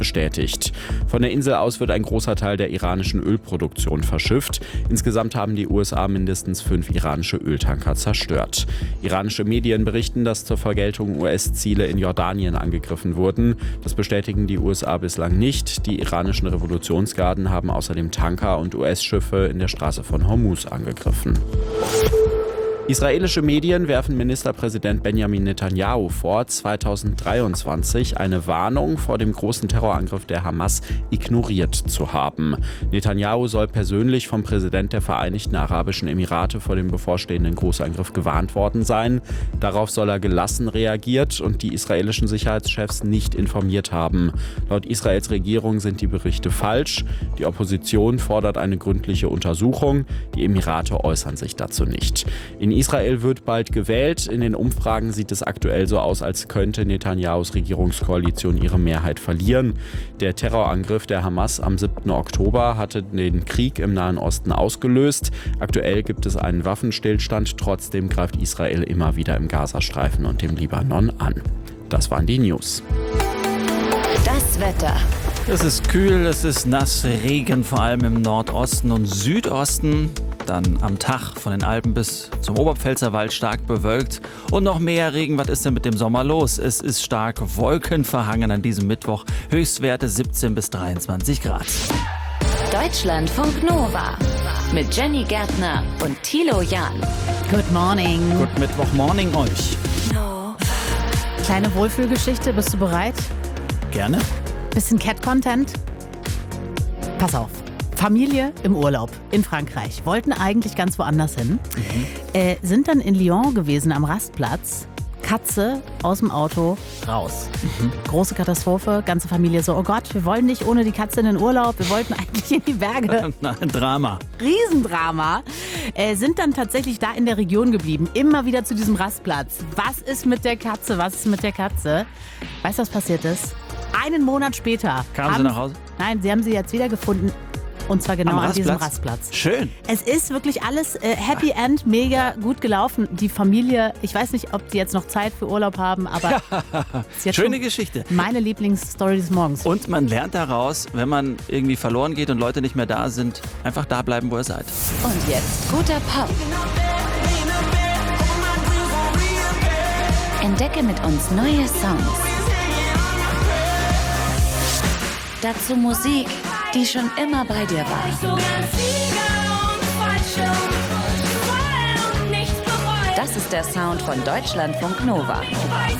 bestätigt. Von der Insel aus wird ein großer Teil der iranischen Ölproduktion verschifft. Insgesamt haben die USA mindestens 5 iranische Öltanker zerstört. Iranische Medien berichten, dass zur Vergeltung US-Ziele in Jordanien angegriffen wurden. Das bestätigen die USA bislang nicht. Die iranischen Revolutionsgarden haben außerdem Tanker und US-Schiffe in der Straße von Hormuz angegriffen. Israelische Medien werfen Ministerpräsident Benjamin Netanyahu vor, 2023 eine Warnung vor dem großen Terrorangriff der Hamas ignoriert zu haben. Netanyahu soll persönlich vom Präsident der Vereinigten Arabischen Emirate vor dem bevorstehenden Großangriff gewarnt worden sein. Darauf soll er gelassen reagiert und die israelischen Sicherheitschefs nicht informiert haben. Laut Israels Regierung sind die Berichte falsch. Die Opposition fordert eine gründliche Untersuchung. Die Emirate äußern sich dazu nicht. In Israel wird bald gewählt. In den Umfragen sieht es aktuell so aus, als könnte Netanyahus Regierungskoalition ihre Mehrheit verlieren. Der Terrorangriff der Hamas am 7. Oktober hatte den Krieg im Nahen Osten ausgelöst. Aktuell gibt es einen Waffenstillstand. Trotzdem greift Israel immer wieder im Gazastreifen und dem Libanon an. Das waren die News. Das Wetter. Es ist kühl, es ist nass, Regen vor allem im Nordosten und Südosten. Dann am Tag von den Alpen bis zum Oberpfälzerwald stark bewölkt und noch mehr Regen. Was ist denn mit dem Sommer los? Es ist stark wolkenverhangen an diesem Mittwoch. Höchstwerte 17 bis 23 Grad. Deutschlandfunk Nova mit Jenny Gärtner und Thilo Jahn. Good morning. Good Mittwoch-Morning euch. Kleine Wohlfühlgeschichte, bist du bereit? Gerne. Bisschen Cat-Content? Pass auf. Familie im Urlaub in Frankreich. Wollten eigentlich ganz woanders hin. Sind dann in Lyon gewesen am Rastplatz. Katze aus dem Auto raus. Große Katastrophe. Ganze Familie so, oh Gott, wir wollen nicht ohne die Katze in den Urlaub. Wir wollten eigentlich in die Berge. Ein Drama. Riesendrama. Sind dann tatsächlich da in der Region geblieben. Immer wieder zu diesem Rastplatz. Was ist mit der Katze? Was ist mit der Katze? Weißt du, was passiert ist? Einen Monat später. Kamen sie nach Hause? Nein, sie haben sie jetzt wieder gefunden. Und zwar genau an diesem Rastplatz. Schön. Es ist wirklich alles Happy End, mega gut gelaufen. Die Familie, ich weiß nicht, ob die jetzt noch Zeit für Urlaub haben, aber ist jetzt schöne Geschichte. Meine Lieblingsstory des Morgens. Und man lernt daraus, wenn man irgendwie verloren geht und Leute nicht mehr da sind, einfach da bleiben, wo ihr seid. Und jetzt guter Pop. Entdecke mit uns neue Songs. Dazu Musik, die schon immer bei dir war. Das ist der Sound von Deutschlandfunk Nova.